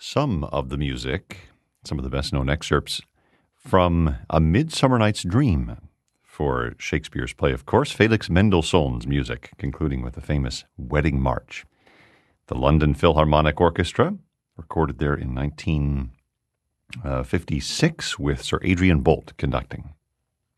some of the music, some of the best-known excerpts from A Midsummer Night's Dream for Shakespeare's play, of course, Felix Mendelssohn's music, concluding with the famous Wedding March. The London Philharmonic Orchestra, recorded there in 1956 with Sir Adrian Boult conducting.